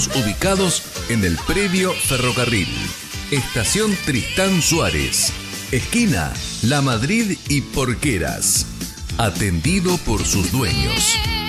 ubicados en el predio Ferrocarril. Estación Tristán Suárez, esquina La Madrid y Porqueras. Atendido por sus dueños.